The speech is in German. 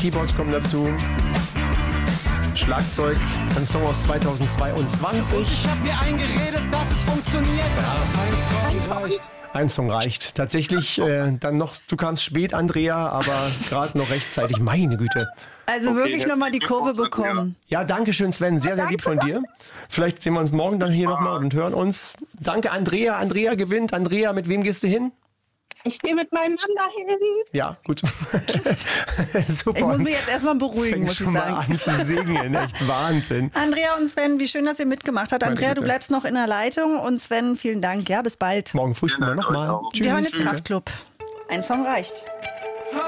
Keyboards kommen dazu. Schlagzeug, ein Song aus 2022. Ich hab mir eingeredet, dass es funktioniert. Ein Song reicht. Tatsächlich dann noch, du kamst spät, Andrea, aber gerade noch rechtzeitig. Meine Güte. Also Okay, wirklich nochmal die Kurve bekommen. Ja, danke schön, Sven. Sehr, sehr lieb von dir. Vielleicht sehen wir uns morgen dann hier nochmal und hören uns. Danke, Andrea. Andrea gewinnt. Andrea, mit wem gehst du hin? Ich gehe mit meinem Mann dahin. Ja, gut. Super. Ich muss mich jetzt erstmal beruhigen, muss ich schon sagen. mal an zu singen. Echt Wahnsinn. Andrea und Sven, wie schön, dass ihr mitgemacht habt. Andrea, Güte. du bleibst noch in der Leitung und Sven, vielen Dank. Ja, bis bald. Morgen frühspielen wir nochmal. Wir hören jetzt Kraftklub. Ein Song reicht.